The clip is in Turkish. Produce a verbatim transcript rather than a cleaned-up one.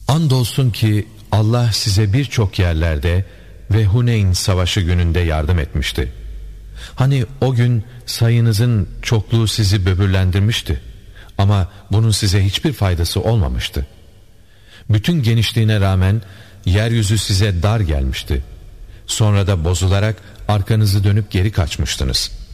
Andolsun ki Allah size birçok yerlerde ve Huneyn savaşı gününde yardım etmişti. Hani o gün sayınızın çokluğu sizi böbürlendirmişti. Ama bunun size hiçbir faydası olmamıştı. Bütün genişliğine rağmen yeryüzü size dar gelmişti. Sonra da bozularak arkanızı dönüp geri kaçmıştınız.